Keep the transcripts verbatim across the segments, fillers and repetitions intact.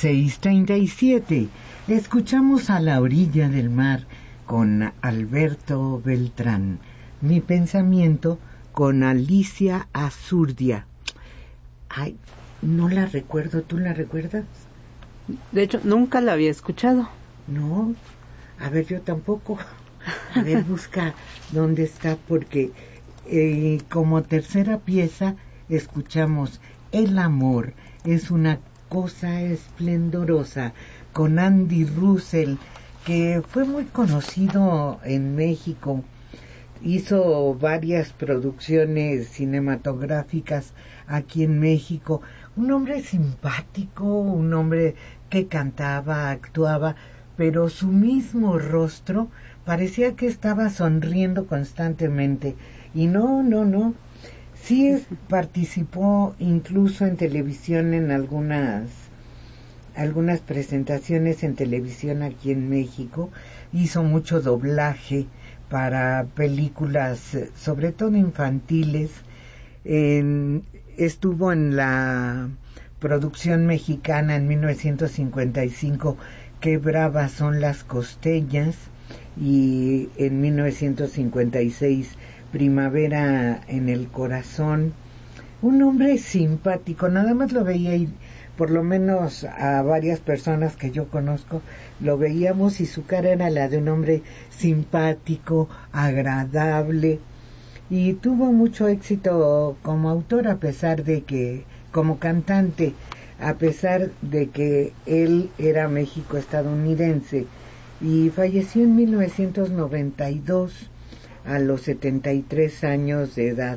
seis treinta y siete. Escuchamos A la orilla del mar con Alberto Beltrán. Mi pensamiento con Alicia Azurdia. Ay, no la recuerdo, ¿tú la recuerdas? De hecho, nunca la había escuchado. No, a ver, yo tampoco. A ver, busca dónde está, porque eh, como tercera pieza escuchamos El amor es una cosa esplendorosa con Andy Russell, que fue muy conocido en México. Hizo varias producciones cinematográficas aquí en México. Un hombre simpático, un hombre que cantaba, actuaba, pero su mismo rostro parecía que estaba sonriendo constantemente. Y no, no, no. Sí es, participó incluso en televisión en algunas, algunas presentaciones en televisión aquí en México. Hizo mucho doblaje para películas, sobre todo infantiles. En, estuvo en la producción mexicana en mil novecientos cincuenta y cinco, Qué bravas son las costeñas, y en mil novecientos cincuenta y seis, Primavera en el corazón. Un hombre simpático, nada más lo veía ir, por lo menos a varias personas que yo conozco, lo veíamos y su cara era la de un hombre simpático, agradable, y tuvo mucho éxito como autor, a pesar de que, como cantante, a pesar de que él era México-estadounidense, y falleció en mil novecientos noventa y dos a los setenta y tres años de edad.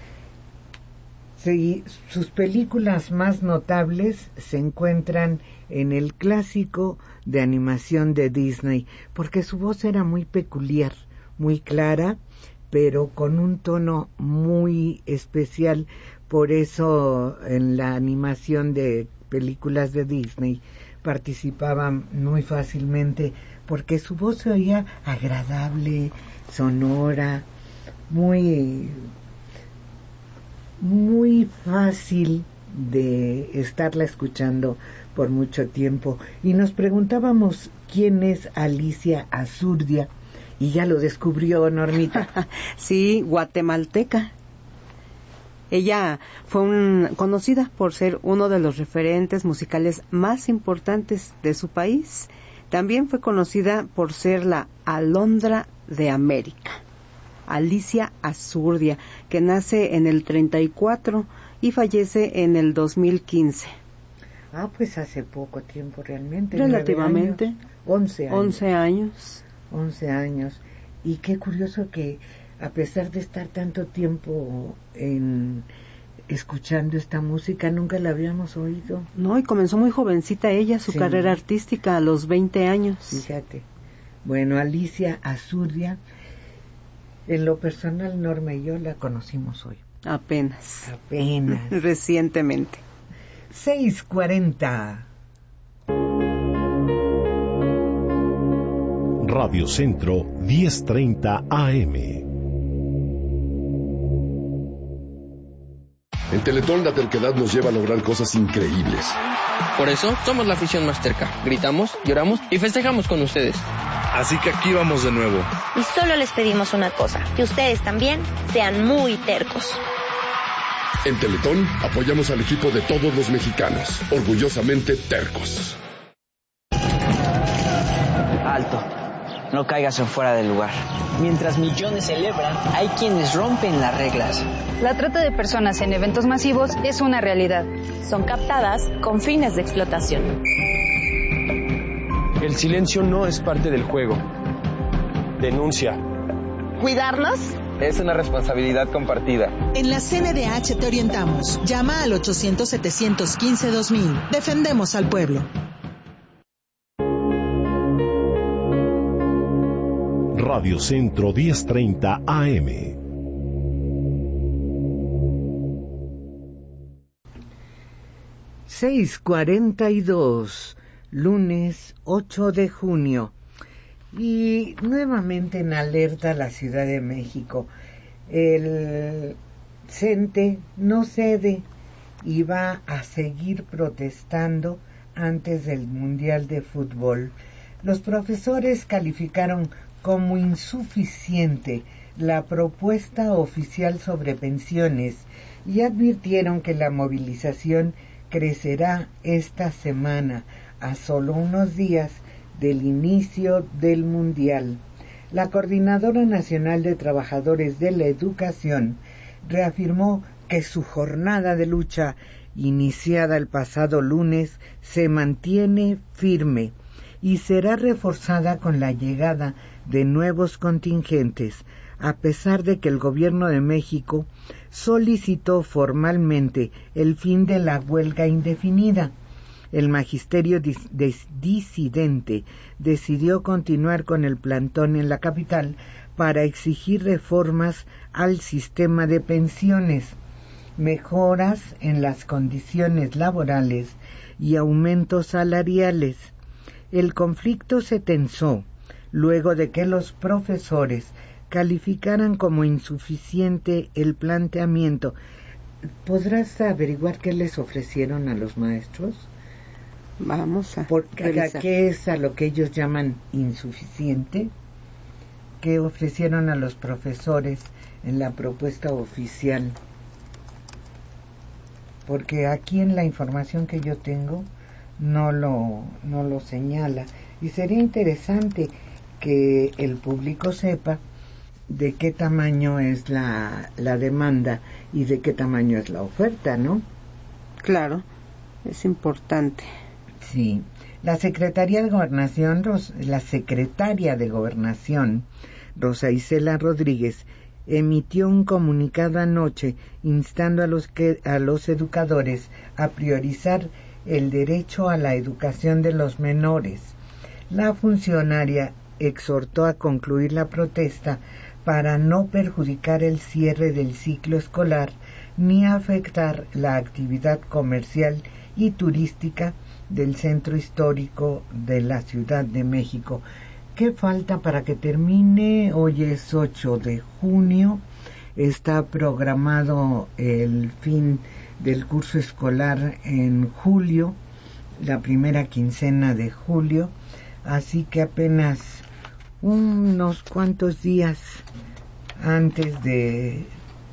Sí, sus películas más notables se encuentran en el clásico de animación de Disney, porque su voz era muy peculiar, muy clara, pero con un tono muy especial. Por eso en la animación de películas de Disney participaban muy fácilmente, porque su voz se oía agradable, sonora, muy muy fácil de estarla escuchando por mucho tiempo. Y nos preguntábamos quién es Alicia Azurdia, y ya lo descubrió Normita. Sí, guatemalteca. Ella fue un, conocida por ser uno de los referentes musicales más importantes de su país. También fue conocida por ser la Alondra de América. Alicia Azurdia, que nace en el treinta y cuatro y fallece en el dos mil quince. Ah, pues hace poco tiempo realmente. Relativamente. Años, once años. Once años. Once años. Y qué curioso que, a pesar de estar tanto tiempo en escuchando esta música, nunca la habíamos oído. No, y comenzó muy jovencita ella su sí. carrera artística a los veinte años. Fíjate. Bueno, Alicia Azurdia, en lo personal, Norma y yo la conocimos hoy. Apenas. Apenas. Recientemente. seis cuarenta. Radio Centro diez treinta A M. En Teletón la terquedad nos lleva a lograr cosas increíbles. Por eso somos la afición más terca. Gritamos, lloramos y festejamos con ustedes. Así que aquí vamos de nuevo. Y solo les pedimos una cosa, que ustedes también sean muy tercos. En Teletón apoyamos al equipo de todos los mexicanos, orgullosamente tercos. Alto, no caigas en fuera del lugar. Mientras millones celebran, hay quienes rompen las reglas. La trata de personas en eventos masivos es una realidad. Son captadas con fines de explotación. El silencio no es parte del juego. Denuncia. ¿Cuidarnos? Es una responsabilidad compartida. En la C N D H te orientamos. Llama al ochocientos, setecientos quince, dos mil. Defendemos al pueblo. Radio Centro diez treinta A M. seis cuarenta y dos, lunes ocho de junio. Y nuevamente en alerta la Ciudad de México. El CENTE no cede y va a seguir protestando antes del Mundial de Fútbol, los profesores calificaron como insuficiente la propuesta oficial sobre pensiones y advirtieron que la movilización crecerá esta semana, a solo unos días del inicio del Mundial. La Coordinadora Nacional de Trabajadores de la Educación reafirmó que su jornada de lucha, iniciada el pasado lunes, se mantiene firme y será reforzada con la llegada de nuevos contingentes, a pesar de que el Gobierno de México solicitó formalmente el fin de la huelga indefinida. El magisterio dis- dis- disidente decidió continuar con el plantón en la capital para exigir reformas al sistema de pensiones, mejoras en las condiciones laborales y aumentos salariales. El conflicto se tensó luego de que los profesores calificaran como insuficiente el planteamiento. ¿Podrás averiguar qué les ofrecieron a los maestros? Vamos a Porque, revisar. ¿qué es a lo que ellos llaman insuficiente? ¿Qué ofrecieron a los profesores en la propuesta oficial? Porque aquí en la información que yo tengo no lo, no lo señala. Y sería interesante que el público sepa de qué tamaño es la, la demanda y de qué tamaño es la oferta, ¿no? Claro, es importante. Sí. La Secretaría de Gobernación, la Secretaria de Gobernación, Rosa Isela Rodríguez, emitió un comunicado anoche instando a los que, a los educadores a priorizar el derecho a la educación de los menores. La funcionaria exhortó a concluir la protesta para no perjudicar el cierre del ciclo escolar ni afectar la actividad comercial y turística del centro histórico de la Ciudad de México. ¿Qué falta para que termine? Hoy es ocho de junio, está programado el fin del curso escolar en julio, la primera quincena de julio, así que apenas unos cuantos días antes de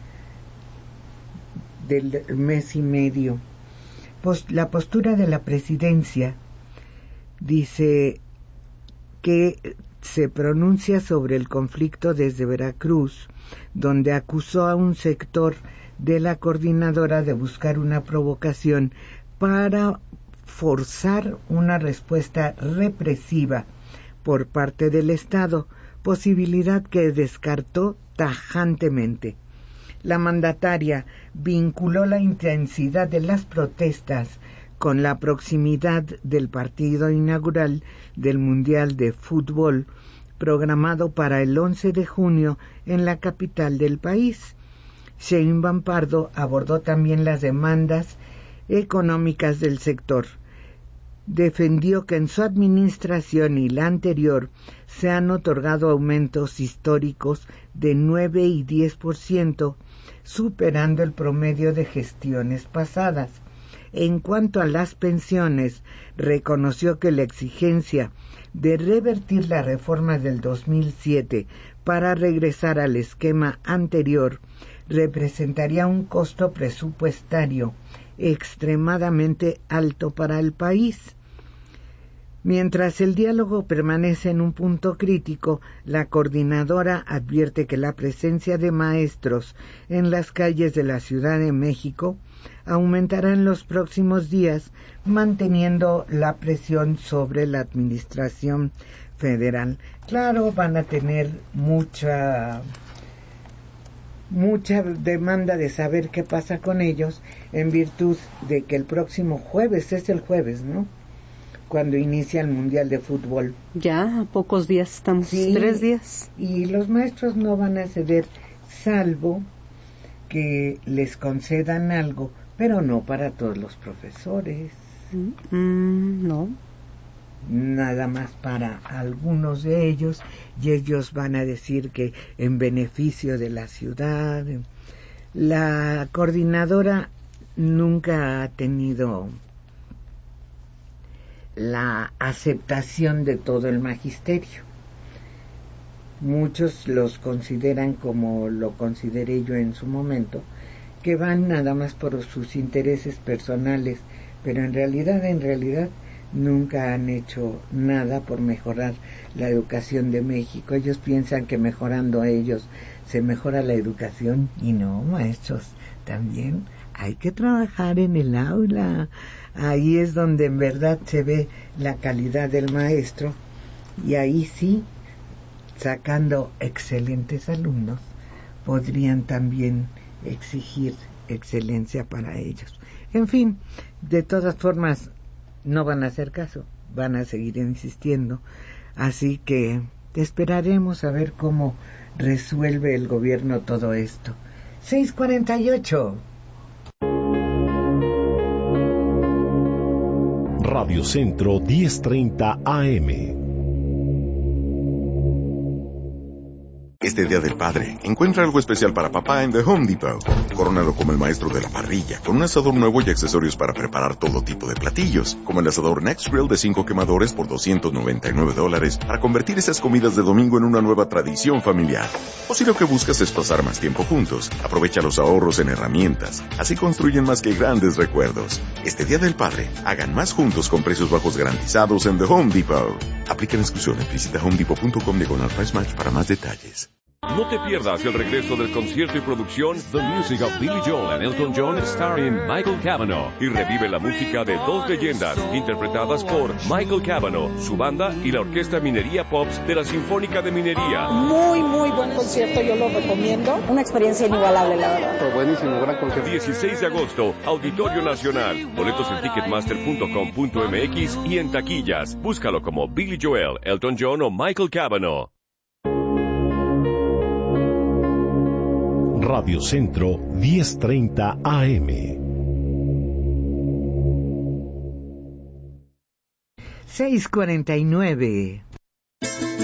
del mes y medio. Pues la postura de la presidencia dice que se pronuncia sobre el conflicto desde Veracruz, donde acusó a un sector de la coordinadora de buscar una provocación para forzar una respuesta represiva por parte del Estado, posibilidad que descartó tajantemente. La mandataria vinculó la intensidad de las protestas con la proximidad del partido inaugural del Mundial de Fútbol, programado para el once de junio en la capital del país. Sheinbaum Pardo abordó también las demandas económicas del sector. Defendió que en su administración y la anterior se han otorgado aumentos históricos de nueve y diez por ciento, superando el promedio de gestiones pasadas. En cuanto a las pensiones, reconoció que la exigencia de revertir las reformas del dos mil siete para regresar al esquema anterior representaría un costo presupuestario extremadamente alto para el país. Mientras el diálogo permanece en un punto crítico, la coordinadora advierte que la presencia de maestros en las calles de la Ciudad de México aumentará en los próximos días, manteniendo la presión sobre la administración federal. Claro, van a tener mucha mucha demanda de saber qué pasa con ellos, en virtud de que el próximo jueves, es el jueves, ¿no?, cuando inicia el Mundial de Fútbol. Ya, a pocos días estamos, sí, tres días. Y los maestros no van a ceder, salvo que les concedan algo, pero no para todos los profesores. Mm, no. Nada más para algunos de ellos, y ellos van a decir que en beneficio de la ciudad. La coordinadora nunca ha tenido la aceptación de todo el magisterio. Muchos los consideran, como lo consideré yo en su momento, que van nada más por sus intereses personales, pero en realidad, en realidad, nunca han hecho nada por mejorar la educación de México. Ellos piensan que mejorando a ellos se mejora la educación, y no, maestros, también hay que trabajar en el aula. Ahí es donde en verdad se ve la calidad del maestro, y ahí sí, sacando excelentes alumnos, podrían también exigir excelencia para ellos. En fin, de todas formas, no van a hacer caso, van a seguir insistiendo, así que esperaremos a ver cómo resuelve el gobierno todo esto. seis cuarenta y ocho. Radio Centro diez treinta A M. Este Día del Padre, encuentra algo especial para papá en The Home Depot. Corónalo como el maestro de la parrilla, con un asador nuevo y accesorios para preparar todo tipo de platillos, como el asador Next Grill de cinco quemadores por doscientos noventa y nueve dólares, para convertir esas comidas de domingo en una nueva tradición familiar. O si lo que buscas es pasar más tiempo juntos, aprovecha los ahorros en herramientas. Así construyen más que grandes recuerdos. Este Día del Padre, hagan más juntos con precios bajos garantizados en The Home Depot. Aplican exclusiones. Visita home depot punto com diagonal price match para más detalles. No te pierdas el regreso del concierto y producción The Music of Billy Joel and Elton John starring Michael Cavanaugh, y revive la música de dos leyendas interpretadas por Michael Cavanaugh, su banda y la Orquesta Minería Pops de la Sinfónica de Minería. Muy, muy buen concierto, yo lo recomiendo. Una experiencia inigualable, la verdad. Fue buenísimo, gran concierto. dieciséis de agosto, Auditorio Nacional. Boletos en ticketmaster punto com punto m x y en taquillas. Búscalo como Billy Joel, Elton John o Michael Cavanaugh. Radio Centro diez treinta A M. seis cuarenta y nueve.